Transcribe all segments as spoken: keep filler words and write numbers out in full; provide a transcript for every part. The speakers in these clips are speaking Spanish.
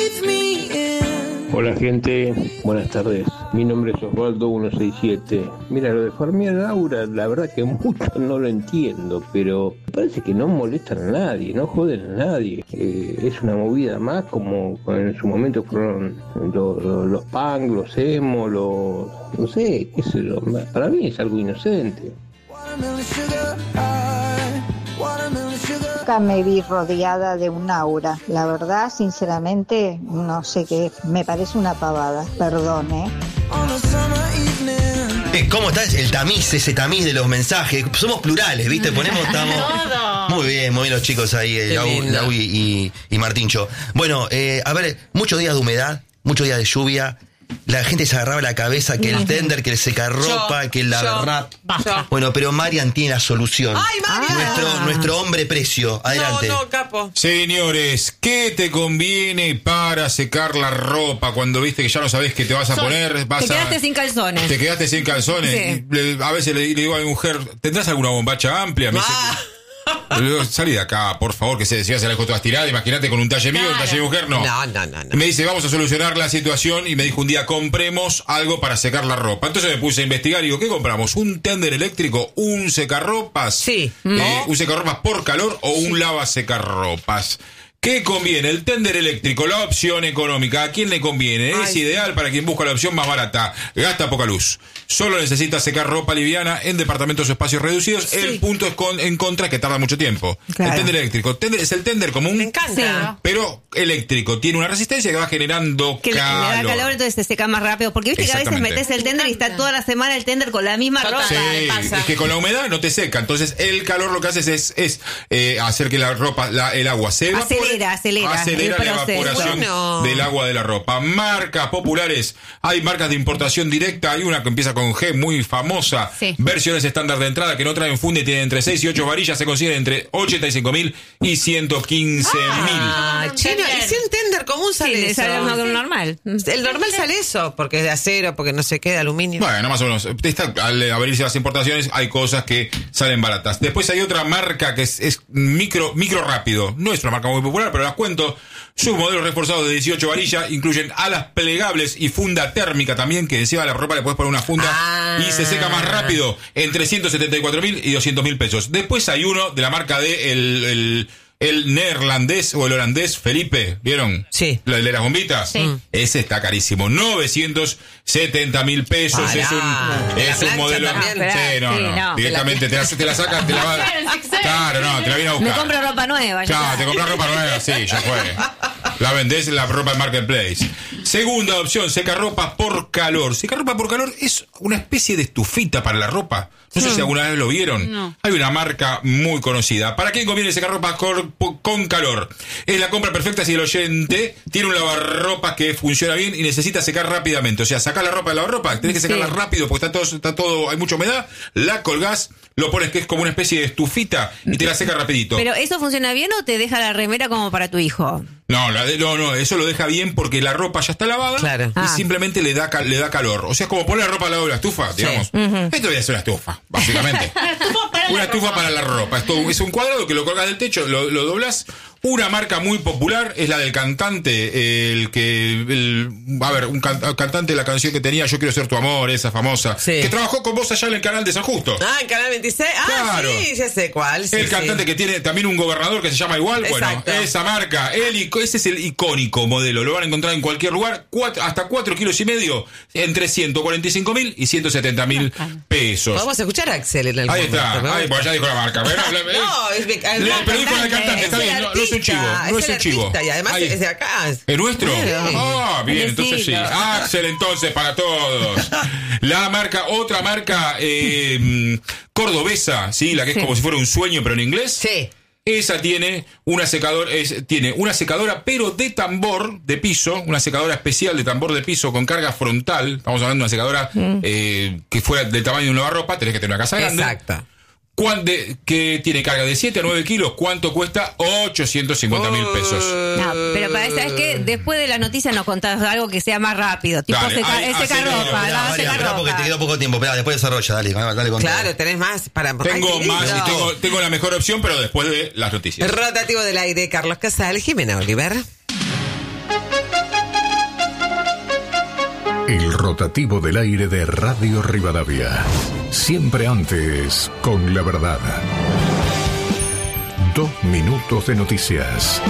Hola gente, buenas tardes. Mi nombre es Osvaldo ciento sesenta y siete. Mira, lo de farmear Aura, la verdad que mucho no lo entiendo, pero me parece que no molestan a nadie, no joden a nadie. Eh, es una movida más como en su momento fueron los, los, los punk, los emo, los... no sé, qué sé yo. Para mí es algo inocente. Nunca me vi rodeada de un aura. La verdad, sinceramente, no sé qué. Me parece una pavada. Perdón, ¿eh? Eh, ¿Cómo estás? El tamiz, ese tamiz de los mensajes. Somos plurales, ¿viste? Ponemos, estamos... Muy bien, muy bien los chicos ahí, Lau, Lau y, y, y Martincho. Bueno, eh, a ver, muchos días de humedad, muchos días de lluvia. La gente se agarraba la cabeza que el tender, que el secarropa, yo, que la yo, rap. Basta. Bueno, pero Marian tiene la solución. ¡Ay, Marian! Nuestro, nuestro hombre precio. Adelante. No, no, capo. Señores, ¿qué te conviene para secar la ropa cuando viste que ya no sabés qué te vas a Son, poner? Vas te quedaste a, sin calzones. Te quedaste sin calzones. Sí. Le, a veces le, le digo a mi mujer, ¿tendrás alguna bombacha amplia? Me dice, le digo, salí de acá, por favor, que se decía se la dejó todas tiradas. Imagínate con un talle mío, claro. Un talle de mujer, no. No, no, no, no. Me dice, vamos a solucionar la situación. Y me dijo un día, compremos algo para secar la ropa. Entonces me puse a investigar y digo, ¿qué compramos? ¿Un tender eléctrico? ¿Un secarropas? Sí. Eh, ¿No? ¿Un secarropas por calor o un sí. lava secarropas? ¿Qué conviene? El tender eléctrico, la opción económica. ¿A quién le conviene? Ay, es ideal para quien busca la opción más barata. Gasta poca luz. Solo necesita secar ropa liviana en departamentos o espacios reducidos. Sí. El punto es con, en contra que tarda mucho tiempo. Claro. El tender eléctrico. Tender, es el tender común. Me encanta. Sí. Pero eléctrico. Tiene una resistencia que va generando que calor. Que le da calor, entonces se seca más rápido. Porque viste que a veces metes el tender y está toda la semana el tender con la misma ropa. Sí, es que con la humedad no te seca. Entonces el calor lo que hace es, es eh, hacer que la ropa, la, el agua se evapore. Acelera, acelera. Acelera la evaporación bueno. del agua de la ropa. Marcas populares. Hay marcas de importación directa. Hay una que empieza con G, muy famosa. Sí. Versiones estándar de entrada que no traen funda y tienen entre seis y ocho varillas. Se consiguen entre ochenta y cinco mil y ciento quince mil. Ah, chino, y si un tender común sale sí, eso. Sale sí. normal. El normal sale eso, porque es de acero, porque no se queda aluminio. Bueno, más o menos. Está, al abrirse las importaciones hay cosas que salen baratas. Después hay otra marca que es, es micro, micro rápido. No es una marca muy popular, pero las cuento. Sus modelos reforzados de dieciocho varillas incluyen alas plegables y funda térmica también, que encima de la ropa le puedes poner una funda ah. y se seca más rápido, entre ciento setenta y cuatro mil y doscientos mil pesos. Después hay uno de la marca de el, el, el neerlandés o el holandés Felipe, ¿vieron? Sí. El de las bombitas. Sí. Ese está carísimo, novecientos setenta mil pesos. Pará. Es un, es un modelo. También. Sí, no, sí, no. no. Directamente te la, te la sacas, te la vas. Claro, no, te la viene a buscar. Me compro ropa nueva. Claro, te compras ropa nueva, sí, ya fue. La vendés en la ropa de Marketplace. Segunda opción, secarropa por calor. Secarropa por calor es una especie de estufita para la ropa. No sé hmm. si alguna vez lo vieron. No. Hay una marca muy conocida. ¿Para quién conviene secarropa con, con calor? Es la compra perfecta si el oyente tiene un lavarropas que funciona bien y necesita secar rápidamente. O sea, sacás la ropa de lavarropa, tenés que secarla sí. rápido porque está todo, está todo, hay mucha humedad, la colgás, lo pones que es como una especie de estufita y te la seca rapidito. ¿Pero eso funciona bien o te deja la remera como para tu hijo? No, la de, no, no, eso lo deja bien porque la ropa ya está lavada claro. y ah. simplemente le da le da calor. O sea, es como poner la ropa al lado de la estufa, digamos. Sí. Uh-huh. Esto debería ser una estufa, básicamente. Una estufa para la ropa. Esto es un cuadrado que lo colgas del techo, lo, lo doblas. Una marca muy popular es la del cantante, el que, el, a ver, un can, cantante de la canción que tenía Yo quiero ser tu amor, esa famosa, sí. que trabajó con vos allá en el canal de San Justo. Ah, en Canal veintiséis. Ah, claro. Sí, ya sé cuál. Sí, el sí. cantante que tiene también un gobernador que se llama igual. Exacto. Bueno, esa marca, el, ese es el icónico modelo. Lo van a encontrar en cualquier lugar. Cuatro, hasta cuatro kilos y medio, entre ciento cuarenta y cinco mil y ciento setenta mil pesos. Vamos a escuchar a Axel en el Ahí momento, está. Ahí, pues ya dijo la marca. Pero, no, es de, el le, pero dijo la cantante, está bien. No, no es un chivo. No es, es un chivo. Y además Ahí. es de acá. ¿Es nuestro? Sí. Ah, bien, entonces sí. Axel, entonces, para todos. La marca, otra marca eh, cordobesa, ¿sí? La que es sí. como si fuera un sueño, pero en inglés. Sí. Esa tiene una secadora, es, tiene una secadora, pero de tambor de piso, una secadora especial de tambor de piso con carga frontal. Estamos hablando de una secadora mm. eh, que fuera del tamaño de un lavarropa, tenés que tener una casa grande. Exacto. De, que tiene carga de siete a nueve kilos, ¿cuánto cuesta? ochocientos cincuenta mil pesos. No, pero para ¿sabes qué? Después de la noticia nos contás algo que sea más rápido. Tipo dale, seca, ay, seca ropa. No, espera porque te quedó poco tiempo. Espera, después desarrolla, dale, dale con Claro, todo. tenés más para... Tengo ay, más y tengo, tengo la mejor opción, pero después de las noticias. El rotativo del aire, Carlos Casal, Jimena Oliver. El rotativo del aire de Radio Rivadavia. Siempre antes, con la verdad. Dos minutos de noticias.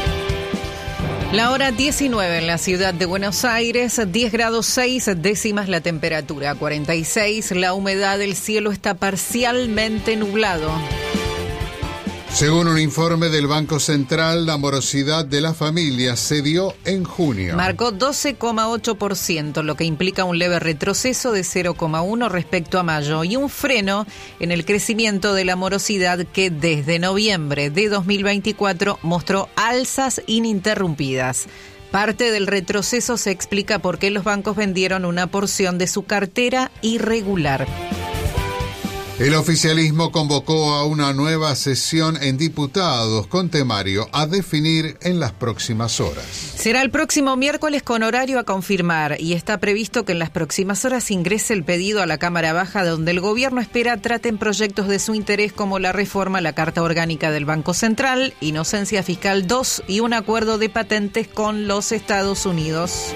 La hora diecinueve en la ciudad de Buenos Aires, diez grados seis décimas la temperatura, cuarenta y seis la humedad, el cielo está parcialmente nublado. Según un informe del Banco Central, la morosidad de las familias se dio en junio. Marcó doce coma ocho por ciento, lo que implica un leve retroceso de cero coma uno respecto a mayo y un freno en el crecimiento de la morosidad que desde noviembre de dos mil veinticuatro mostró alzas ininterrumpidas. Parte del retroceso se explica por qué los bancos vendieron una porción de su cartera irregular. El oficialismo convocó a una nueva sesión en diputados con temario a definir en las próximas horas. Será el próximo miércoles con horario a confirmar y está previsto que en las próximas horas ingrese el pedido a la Cámara Baja, donde el gobierno espera traten proyectos de su interés como la reforma a la Carta Orgánica del Banco Central, Inocencia Fiscal dos y un acuerdo de patentes con los Estados Unidos.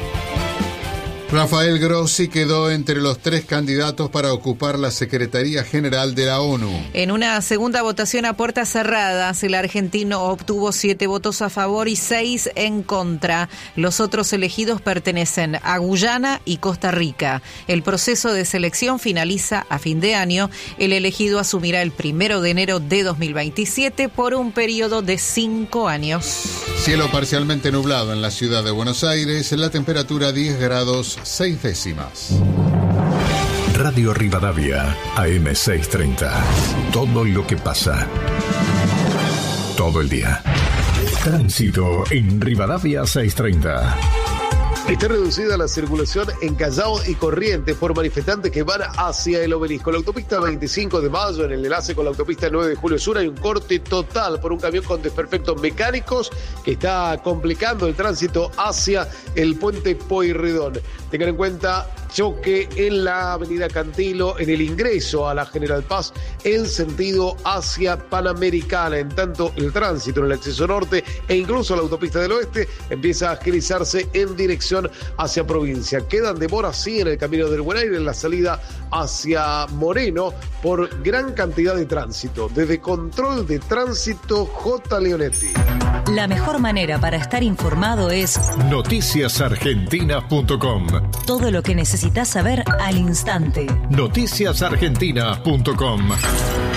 Rafael Grossi quedó entre los tres candidatos para ocupar la Secretaría General de la ONU. En una segunda votación a puertas cerradas, el argentino obtuvo siete votos a favor y seis en contra. Los otros elegidos pertenecen a Guyana y Costa Rica. El proceso de selección finaliza a fin de año. El elegido asumirá el primero de enero de dos mil veintisiete por un periodo de cinco años. Cielo parcialmente nublado en la ciudad de Buenos Aires, la temperatura diez grados seis décimas. Radio Rivadavia, A M seiscientos treinta. Todo lo que pasa. Todo el día. Tránsito en Rivadavia seiscientos treinta. Está reducida la circulación en Callao y Corrientes por manifestantes que van hacia el obelisco. La autopista veinticinco de mayo, en el enlace con la autopista nueve de julio sur, hay un corte total por un camión con desperfectos mecánicos que está complicando el tránsito hacia el puente Pueyrredón. Tengan en cuenta choque en la avenida Cantilo, en el ingreso a la General Paz, en sentido hacia Panamericana. En tanto, el tránsito en el acceso norte e incluso la autopista del oeste empieza a agilizarse en dirección hacia provincia. Quedan demoras, sí, en el camino del Buen Aire, en la salida hacia Moreno, por gran cantidad de tránsito. Desde Control de Tránsito, J. Leonetti. La mejor manera para estar informado es noticias argentinas punto com. Todo lo que necesitas saber al instante. noticias argentinas punto com.